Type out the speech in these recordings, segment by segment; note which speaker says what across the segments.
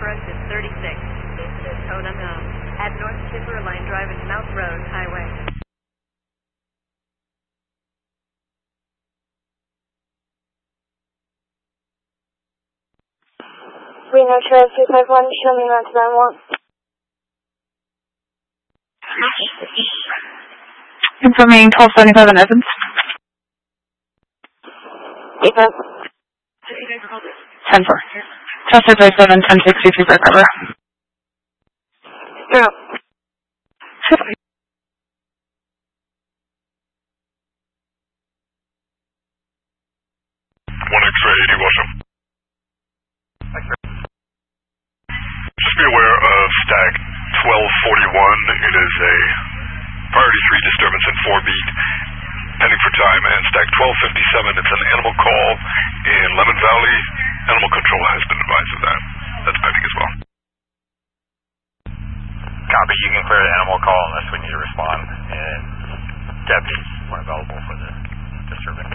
Speaker 1: approach is 36. Code unknown. At North Timberline Drive and Mount Road Highway.
Speaker 2: Reno Trail 351, show me around to 91.
Speaker 3: Confirming 1275 Evans.
Speaker 2: Evans.
Speaker 3: 10-4. Chester 37, 1060 for cover.
Speaker 2: Zero.
Speaker 4: 1X-ray 80, Wilson. Just be aware of stack 1241. It is a priority 3 disturbance in 4 beat, pending for time, and stack 1257. It's an animal call in Lemon Valley. Animal control has been advised of that. That's pending as well.
Speaker 5: Copy. You can clear the animal call unless we need to respond, and deputies are available for the disturbance.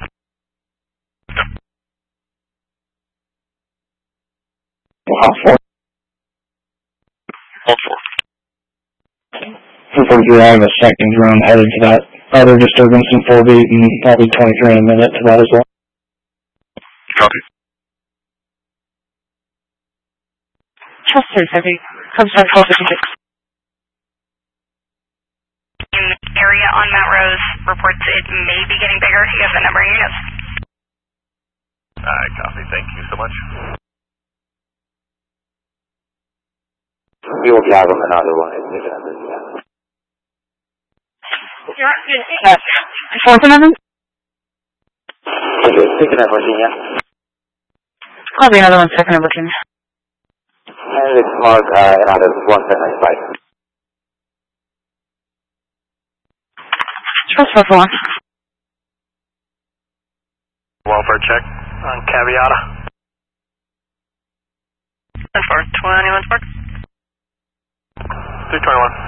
Speaker 6: I have a second drone headed to that other disturbance in 4 beat and probably 23 in a minute to that as well.
Speaker 4: Copy.
Speaker 3: Chester heavy. Comes back 1256.
Speaker 7: Area on Mount Rose reports it may be getting bigger. You have the number in your notes.
Speaker 5: Alright, copy. Thank you so much.
Speaker 8: We will have another one.
Speaker 3: Fourth Evans?
Speaker 8: Second of Virginia.
Speaker 3: Copy another one, second of Virginia.
Speaker 8: And it's marked another 1795.
Speaker 3: Trust for one.
Speaker 5: Welfare check on Caviata.
Speaker 7: 421 Spark.
Speaker 5: 321.